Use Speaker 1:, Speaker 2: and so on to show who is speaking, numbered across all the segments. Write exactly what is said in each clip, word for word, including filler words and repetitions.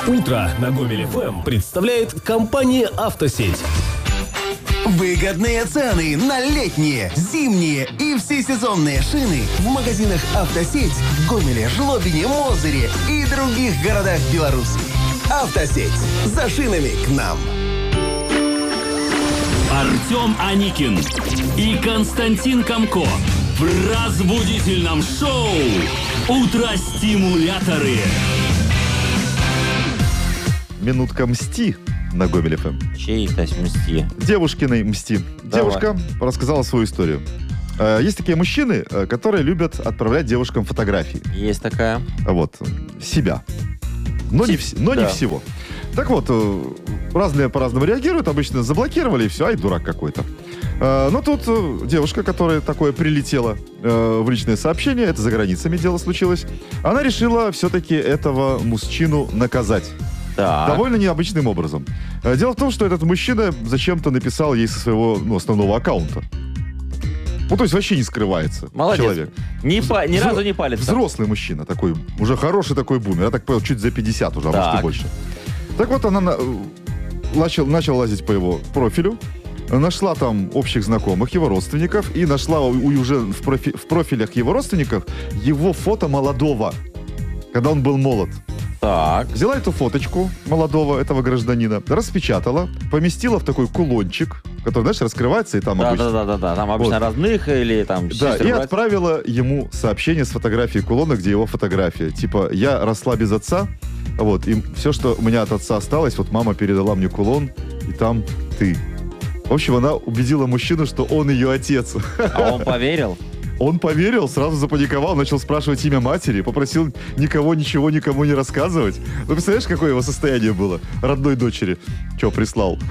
Speaker 1: Утро на Гомель эф эм представляет компания «Автосеть».
Speaker 2: Выгодные цены на летние, зимние и всесезонные шины в магазинах «Автосеть» в Гомеле, Жлобине, Мозыре и других городах Беларуси. «Автосеть». За шинами к нам.
Speaker 3: Артем Аникин и Константин Комко в разбудительном шоу «Утро-стимуляторы».
Speaker 4: Минутка мсти на Гомель эф эм.
Speaker 5: Чей-то мсти?
Speaker 4: Девушкиной мсти.
Speaker 5: Давай.
Speaker 4: Девушка рассказала свою историю. Есть такие мужчины, которые любят отправлять девушкам фотографии.
Speaker 5: Есть такая.
Speaker 4: Вот. Себя. Но, не, вс- но
Speaker 5: да.
Speaker 4: не всего. Так вот, разные по-разному реагируют. Обычно заблокировали, и все, ай, дурак какой-то. Но тут девушка, которая такое прилетела в личное сообщение, это за границами дело случилось, она решила все-таки этого мужчину наказать.
Speaker 5: Так.
Speaker 4: Довольно необычным образом. Дело в том, что этот мужчина зачем-то написал ей со своего ну, основного аккаунта. Ну, то есть вообще не скрывается.
Speaker 5: Молодец.
Speaker 4: Человек.
Speaker 5: Не па- ни
Speaker 4: Взро-
Speaker 5: разу не палится.
Speaker 4: Взрослый мужчина такой, уже хороший такой бумер. Я так понял, чуть за пятьдесят уже, а может
Speaker 5: Так.
Speaker 4: и больше. Так вот, она на- начал, начал лазить по его профилю, нашла там общих знакомых, его родственников, и нашла у- у- уже в, профи- в профилях его родственников его фото молодого, когда он был молод.
Speaker 5: Так.
Speaker 4: Взяла эту фоточку молодого этого гражданина, распечатала, поместила в такой кулончик, который, знаешь, раскрывается, и там
Speaker 5: Да,
Speaker 4: обычно...
Speaker 5: да, да, да, да. Там обычно
Speaker 4: Вот.
Speaker 5: родных или там
Speaker 4: Да,
Speaker 5: сестер,
Speaker 4: и
Speaker 5: брат.
Speaker 4: отправила ему сообщение с фотографией кулона, где его фотография. Типа, я росла без отца, вот, и все, что у меня от отца осталось, вот мама передала мне кулон, и там ты. В общем, она убедила мужчину, что он ее отец.
Speaker 5: А он поверил?
Speaker 4: Он поверил, сразу запаниковал, начал спрашивать имя матери, попросил никого ничего никому не рассказывать. Ну, представляешь, какое его состояние было? Родной дочери. Че, прислал?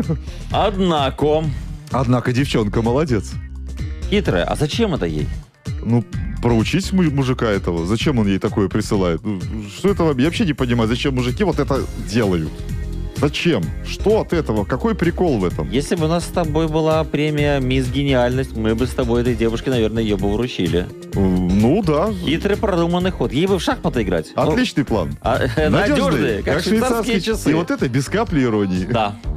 Speaker 5: Однако.
Speaker 4: Однако девчонка молодец.
Speaker 5: Хитрая. А зачем это ей?
Speaker 4: Ну, проучить му- мужика этого. Зачем он ей такое присылает? Ну, что это? Я вообще не понимаю, зачем мужики вот это делают. Зачем? Что от этого? Какой прикол в этом?
Speaker 5: Если бы у нас с тобой была премия «Мисс Гениальность», мы бы с тобой этой девушке, наверное, ее бы вручили.
Speaker 4: Ну, да.
Speaker 5: Хитрый продуманный ход. Ей бы в шахматы играть.
Speaker 4: Отличный план.
Speaker 5: Ну, а, надежные, как, швейцарские часы.
Speaker 4: И вот это без капли иронии.
Speaker 5: Да.